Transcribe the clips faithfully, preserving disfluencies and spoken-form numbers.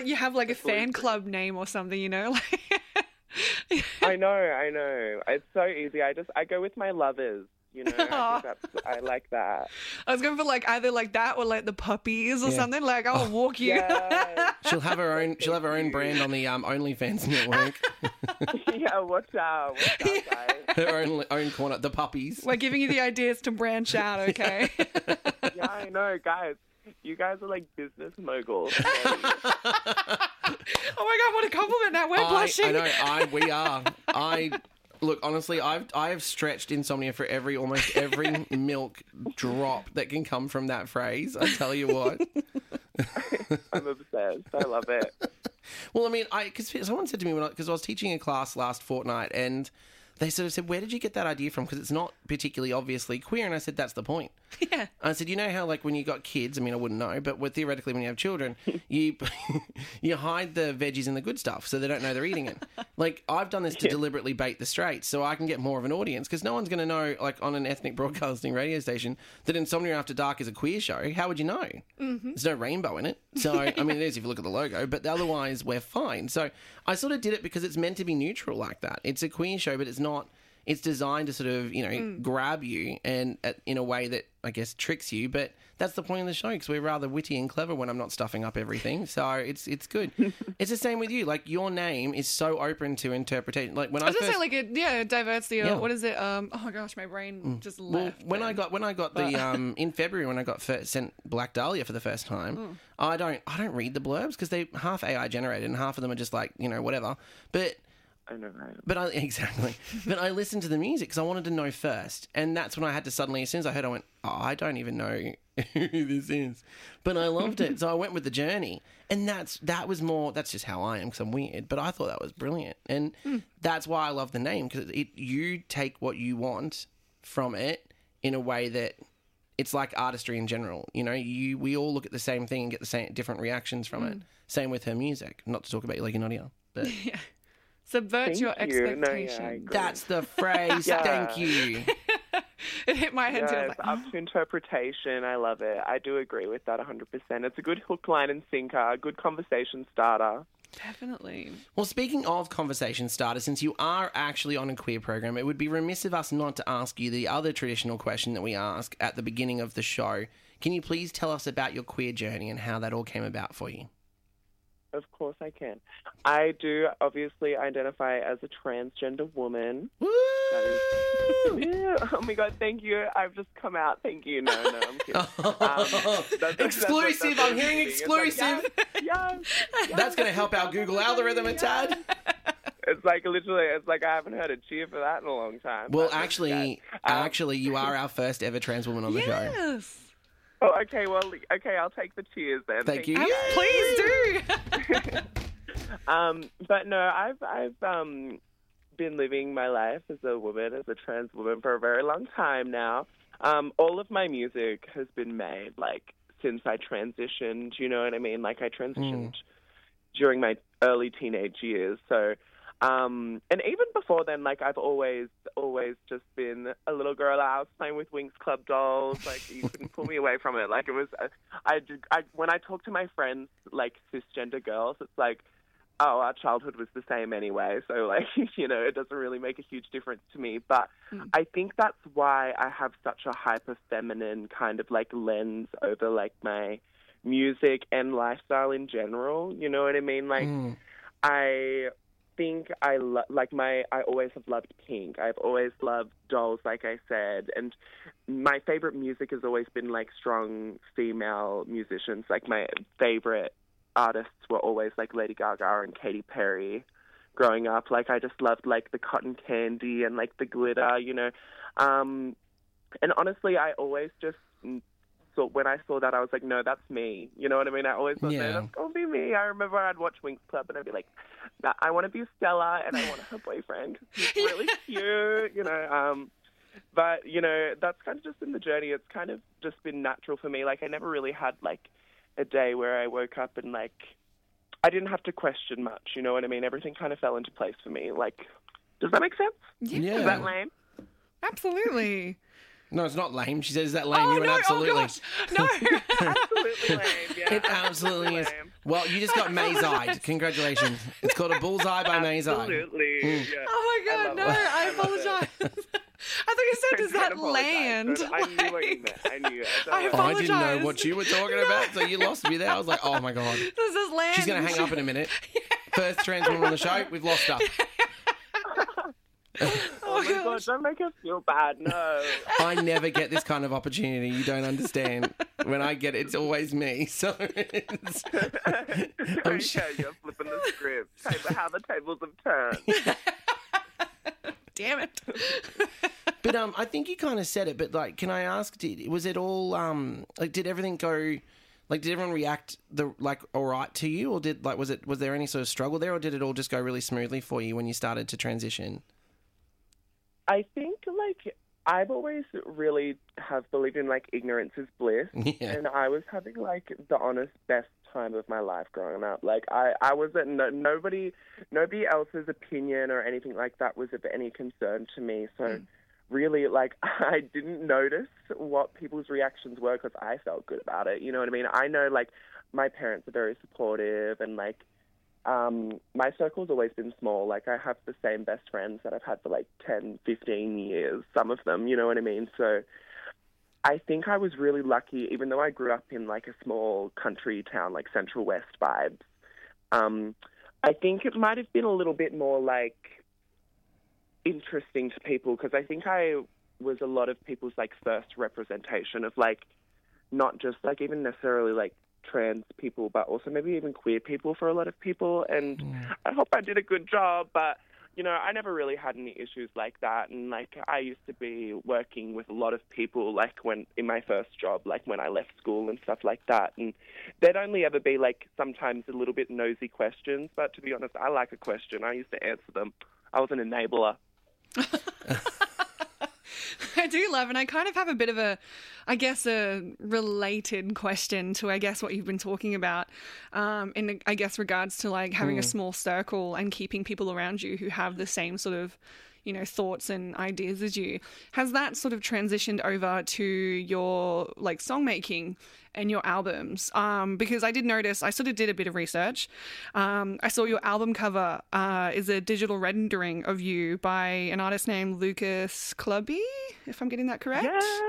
You have like a fan club name or something, you know? Like I know, I know. It's so easy. I just I go with my lovers. You know, I think that's, I like that. I was going for like either like that or like the puppies or Yeah. something. Like I'll Oh, walk you. Yeah, She'll have her own. She'll have her own brand on the um, OnlyFans network. yeah. Watch out, watch out, guys. Her own own corner. The puppies. We're giving you the ideas to branch out, okay? Yeah, I know, guys. You guys are like business moguls. Oh my God, what a compliment! Now we're I, blushing. I know. I we are. I look honestly. I've I have stretched insomnia for every almost every milk drop that can come from that phrase. I tell you what. I'm obsessed. I love it. Well, I mean, I because someone said to me when because I, I was teaching a class last fortnight and they sort of said, "Where did you get that idea from? Because it's not particularly obviously queer." And I said, "That's the point." Yeah. I said, "You know how like when you got kids, I mean, I wouldn't know, but with, theoretically when you have children, you you hide the veggies and the good stuff so they don't know they're eating it. Like I've done this to Yeah. deliberately bait the straights so I can get more of an audience because no one's going to know like on an ethnic broadcasting radio station that Insomnia After Dark is a queer show. How would you know? Mm-hmm. There's no rainbow in it. So I mean, it is if you look at the logo, but otherwise we're fine. So I sort of did it because it's meant to be neutral like that. It's a queer show, but it's not. It's designed to sort of, you know, Mm. grab you and uh, in a way that, I guess, tricks you. But that's the point of the show because we're rather witty and clever when I'm not stuffing up everything. So it's it's good. It's the same with you. Like, your name is so open to interpretation. Like, when I, I was first... gonna say like it, yeah, it diverts the. Uh, Yeah. What is it? Um. Oh my gosh, my brain just Well, left. when I then. got when I got the um in February when I got first sent Black Dahlia for the first time, Mm. I don't I don't read the blurbs because they half A I generated and half of them are just like, you know, whatever. But I know, right? But I exactly. But I listened to the music because I wanted to know first, and that's when I had to suddenly, as soon as I heard, I went, "Oh, I don't even know who this is," but I loved it, so I went with the journey, and that's that was more. That's just how I am because I'm weird, but I thought that was brilliant, and that's why I love the name because it you take what you want from it in a way that it's like artistry in general. You know, you we all look at the same thing and get the same different reactions from it. Same with her music. Not to talk about you like you're not here, but. Yeah. Subvert Thank your you. No, yeah, I expectations. agree. That's the phrase. Yeah. Thank you. It hit my head too. I Yeah, was it's like, up to interpretation. I love it. I do agree with that one hundred percent. It's a good hook, line, and sinker, a good conversation starter. definitely. Well, speaking of conversation starters, since you are actually on a queer program, it would be remiss of us not to ask you the other traditional question that we ask at the beginning of the show. Can you please tell us about your queer journey and how that all came about for you? Of course I can. I do obviously identify as a transgender woman. Woo! Yeah. Oh my God, thank you. I've just come out. Thank you. No, no, I'm kidding. Um, that's- that's- Exclusive. that's- I'm hearing that's- it's like, exclusive. yes, yes, yes. That's going to help our Google algorithm a tad. It's like literally, it's like I haven't heard a cheer for that in a long time. Well, But, actually, yeah. Um, actually, you are our first ever trans woman on the show. Yes. Oh, okay. Well, okay. I'll take the cheers then. Thank you. Ab- Please do. Um, but no, I've I've um been living my life as a woman, as a trans woman, for a very long time now. Um, all of my music has been made like since I transitioned. You know what I mean? Like I transitioned during my early teenage years. So, um, and even before then, like I've always, always just been a little girl. I was playing with Winx Club dolls. Like you couldn't pull me away from it. Like it was, I, I, when I talk to my friends, like cisgender girls, it's like, oh, our childhood was the same anyway. So like, you know, it doesn't really make a huge difference to me. But Mm. I think that's why I have such a hyper feminine kind of like lens over like my music and lifestyle in general. You know what I mean? Like, Mm. I think I lo- like my I always have loved Pink. I've always loved dolls, like I said, and my favorite music has always been like strong female musicians. Like my favorite artists were always like Lady Gaga and Katy Perry. Growing up, like I just loved like the cotton candy and like the glitter, you know. Um, and honestly, I always just so when I saw that, I was like, no, that's me. You know what I mean? I always thought, Yeah. no, that's gonna be me. I remember I'd watch Winx Club and I'd be like, nah, I want to be Stella and I want her boyfriend. He's really cute, you know. Um, but you know, that's kind of just been the journey. It's kind of just been natural for me. Like I never really had like a day where I woke up and like I didn't have to question much. You know what I mean? Everything kind of fell into place for me. Like, does that make sense? Yeah. Is that lame? Absolutely. No, it's not lame. She says, is that lame? Oh, You went, no. absolutely. Oh, gosh. No. Absolutely lame. Yeah, It absolutely is. lame. Well, you just got maze-eyed. Congratulations. It's called a bullseye by maze-eye. Absolutely. Yeah. Oh my I god, love no, it. I apologize. I thought you said, does that Don't land? apologize, but I knew what you meant. I knew it. Don't I worry. Oh, I didn't know apologise. what you were talking about, so you lost me there. I was like, oh my god. Does this land? She's going to hang up in a minute. First trans woman on the show, we've lost her. Oh my god, don't make us feel bad. No. I never get this kind of opportunity. You don't understand. When I get it, it's always me. So it's, I'm sh- yeah, you're flipping the script. Table- How the tables have turned. Damn it. But um, I think you kind of said it. But like, can I ask? Did was it all um, like, did everything go? Like, did everyone react the like all right to you, or did like was it was there any sort of struggle there, or did it all just go really smoothly for you when you started to transition? I think, like, I've always really have believed in, like, ignorance is bliss. Yeah. And I was having, like, the honest best time of my life growing up. Like, I, I was at no, nobody, nobody else's opinion or anything like that was of any concern to me. So Mm. really, like, I didn't notice what people's reactions were because I felt good about it. You know what I mean? I know, like, my parents are very supportive and, like, Um, my circle's always been small. Like, I have the same best friends that I've had for, like, ten, fifteen years, some of them, you know what I mean? So I think I was really lucky, even though I grew up in, like, a small country town, like Central West vibes. Um, I think it might have been a little bit more, like, interesting to people because I think I was a lot of people's, like, first representation of, like, not just, like, even necessarily, like, trans people, but also maybe even queer people for a lot of people. And Mm. I hope I did a good job, but, you know, I never really had any issues like that. And, like, I used to be working with a lot of people, like, when in my first job, like, when I left school and stuff like that. And there'd only ever be, like, sometimes a little bit nosy questions, but to be honest, I like a question. I used to answer them. I was an enabler. I do love, and I kind of have a bit of a, I guess, a related question to, I guess, what you've been talking about, um, in, I guess, regards to, like, having a small circle and keeping people around you who have the same sort of, you know, thoughts and ideas as you. Has that sort of transitioned over to your, like, songmaking and your albums? Um, because I did notice, I sort of did a bit of research. Um, I saw your album cover uh, is a digital rendering of you by an artist named Lucas Clubby, if I'm getting that correct.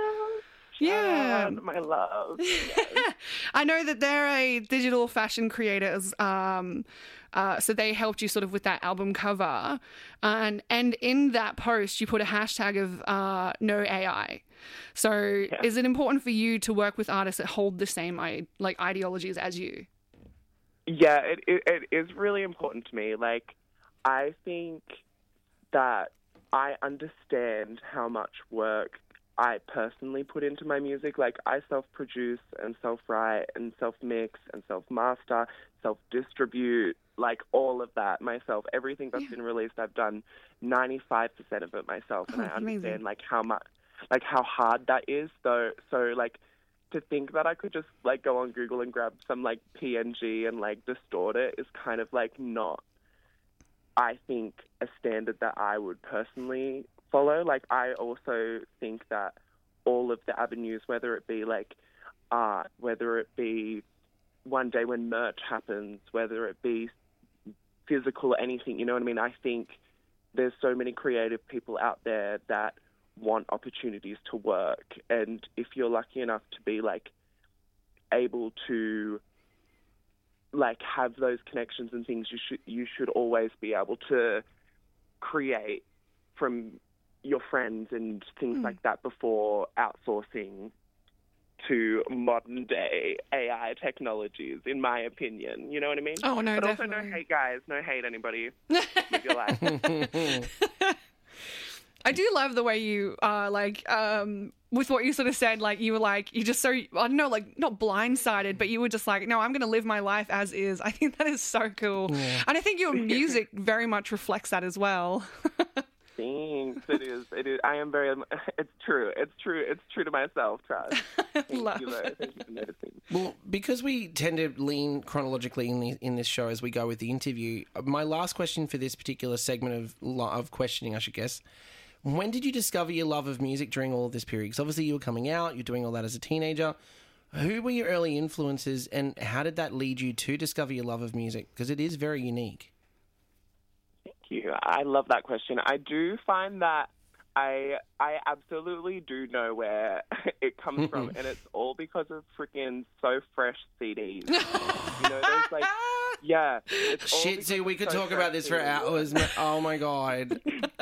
Yeah. Yeah. My love. I know that they're a digital fashion creators, um, uh, so they helped you sort of with that album cover, and and in that post you put a hashtag of uh, no A I. So Yeah. is it important for you to work with artists that hold the same I- like ideologies as you? Yeah, it, it it is really important to me. Like, I think that I understand how much work I personally put into my music. Like, I self-produce and self-write and self-mix and self-master, self-distribute, like, all of that myself. Everything that's Yeah. been released, I've done ninety-five percent of it myself, and Oh, I understand, amazing. like, how much, like, how hard that is. So, so, like, to think that I could just, like, go on Google and grab some, like, P N G and, like, distort it is kind of, like, not, I think, a standard that I would personally follow. Like, I also think that all of the avenues, whether it be, like, art, whether it be one day when merch happens, whether it be physical, anything, you know what I mean? I think there's so many creative people out there that want opportunities to work. And if you're lucky enough to be, like, able to, like, have those connections and things, you should you should always be able to create from your friends and things Mm. like that before outsourcing to modern day A I technologies, in my opinion. You know what I mean? Oh, no, but definitely. also no hate, guys. No hate anybody. Live your life. I do love the way you uh like um with what you sort of said, like you were like you just so I don't know, like not blindsided, but you were just like, no, I'm gonna live my life as is. I think that is so cool. And I think your music very much reflects that as well. Thanks. It is. It is. I am very. It's true. It's true. It's true to myself, Trust. Thank Love you, though. it. Thank you for noticing. Well, because we tend to lean chronologically in, the, in this show as we go with the interview, my last question for this particular segment of lo- of questioning, I should guess, when did you discover your love of music during all of this period? Because obviously you were coming out, you're doing all that as a teenager. Who were your early influences, and how did that lead you to discover your love of music? Because it is very unique. Thank you. I love that question. I do find that I I absolutely do know where it comes from, and it's all because of freaking So Fresh C Ds. You know, those like, yeah. It's all Shit, because Sue, we of could So talk Fresh about this for C Ds. hours. Oh my God.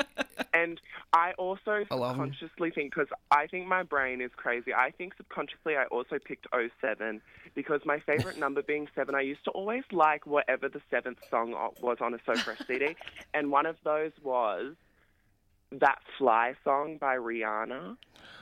And I also I love 'em. subconsciously think, because I think my brain is crazy, I think subconsciously I also picked oh seven because my favorite number being seven, I used to always like whatever the seventh song was on a So Fresh C D. And one of those was that Fly song by Rihanna.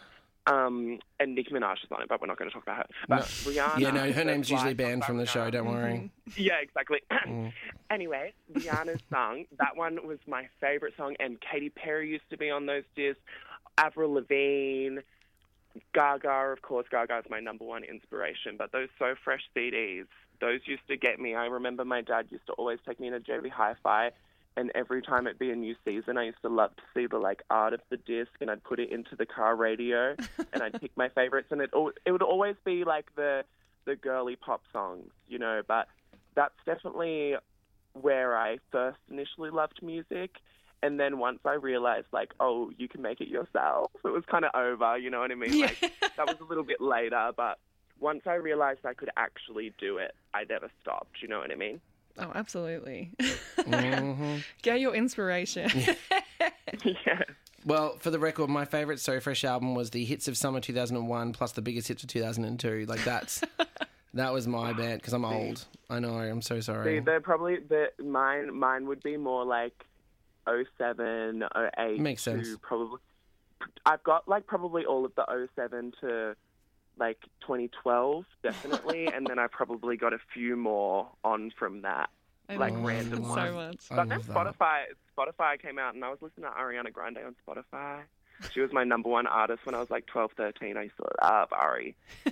Um, and Nicki Minaj is on it, but we're not going to talk about her. But No. Rihanna. Yeah, no, her the name's Fly usually song banned by from the show, Rihanna. don't worry. Yeah, exactly. Mm. Anyway, Rihanna's song, that one was my favorite song, and Katy Perry used to be on those discs. Avril Lavigne, Gaga, of course. Gaga is my number one inspiration. But those So Fresh C Ds, those used to get me. I remember my dad used to always take me to J B Hi-Fi, and every time it'd be a new season, I used to love to see the like art of the disc, and I'd put it into the car radio, and I'd pick my favorites, and it al- it would always be like the the girly pop songs, you know. But that's definitely where I first initially loved music. And then once I realized, like, oh, you can make it yourself, it was kind of over, you know what I mean? Yeah. Like, that was a little bit later, but once I realized I could actually do it, I never stopped, you know what I mean? Oh, absolutely. Mm-hmm. Get your inspiration. Yeah. Well, for the record, my favourite So Fresh album was the hits of summer two thousand one plus the biggest hits of two thousand two. Like, that's... That was my band, because I'm old. I know, I'm so sorry. See, they're probably, the mine, mine would be more like oh seven, oh eight. Makes sense. To probably, I've got like probably all of the oh seven to like twenty twelve, definitely, and then I probably got a few more on from that, I like love random it ones. so much. I But then love that. Spotify, Spotify came out, and I was listening to Ariana Grande on Spotify. She was my number one artist when I was like twelve, thirteen. I used to love Ari.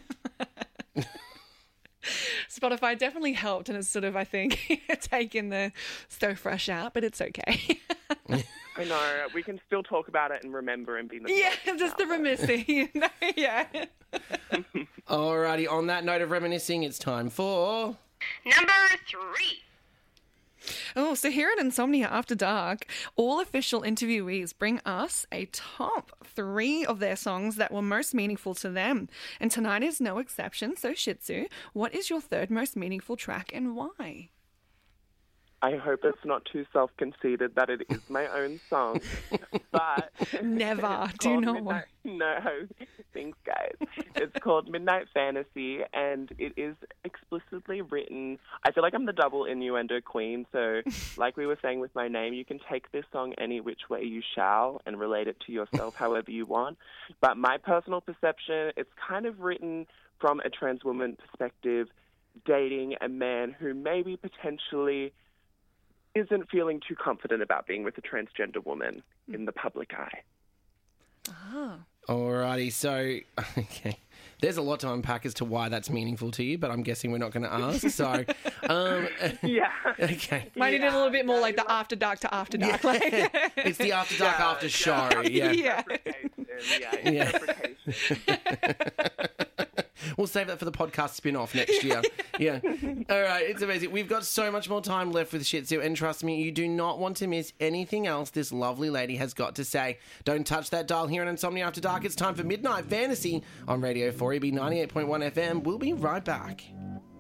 Spotify definitely helped, and it's sort of, I think, taken the So Fresh out, but it's okay. I know, we can still talk about it and remember and be Yeah, nostalgic just the now, though. reminiscing. You know? Yeah. Alrighty, on that note of reminiscing, it's time for... Number three. Oh, so here at Insomnia After Dark, all official interviewees bring us a top three of their songs that were most meaningful to them. And tonight is no exception. So, Shih Tzu, what is your third most meaningful track and why? I hope it's not too self-conceited that it is my own song, but... Never. it's Do called not Midnight... No, thanks, guys. It's called Midnight Fantasy, and it is explicitly written... I feel like I'm the double innuendo queen, so like we were saying with my name, you can take this song any which way you shall and relate it to yourself however you want. But my personal perception, it's kind of written from a trans woman perspective, dating a man who maybe potentially... isn't feeling too confident about being with a transgender woman in the public eye. Ah. Alrighty, so, okay. There's a lot to unpack as to why that's meaningful to you, but I'm guessing we're not going to ask, so... Um, Yeah. okay. Might need it a little bit more like the after dark to after dark. Like, It's the After Dark Yeah, After yeah. Show, yeah. Yeah. Interpretation, yeah, Yeah. interpretation. We'll save that for the podcast spin-off next year. Yeah. All right, it's amazing. We've got so much more time left with Shih Tzu, and trust me, you do not want to miss anything else this lovely lady has got to say. Don't touch that dial here on Insomnia After Dark. It's time for Midnight Fantasy on Radio four E B ninety-eight point one F M. We'll be right back.